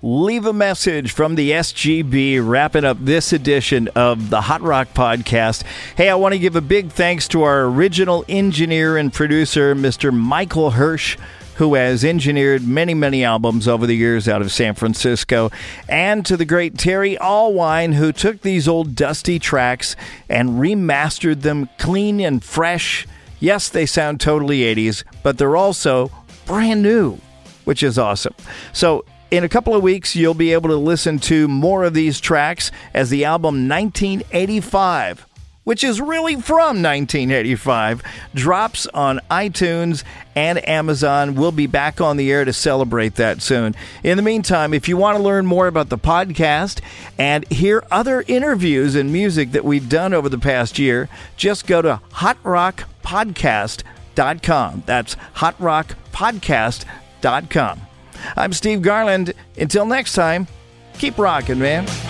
Leave a message from the SGB, wrapping up this edition of the Hot Rock Podcast. Hey, I want to give a big thanks to our original engineer and producer, Mr. Michael Hirsch, who has engineered many, many albums over the years out of San Francisco, and to the great Terry Allwine, who took these old dusty tracks and remastered them clean and fresh. Yes, they sound totally 80s, but they're also brand new, which is awesome. So in a couple of weeks, you'll be able to listen to more of these tracks as the album 1985, which is really from 1985, drops on iTunes and Amazon. We'll be back on the air to celebrate that soon. In the meantime, if you want to learn more about the podcast and hear other interviews and music that we've done over the past year, just go to hotrockpodcast.com. That's hotrockpodcast.com. I'm Steve Garland. Until next time, keep rocking, man.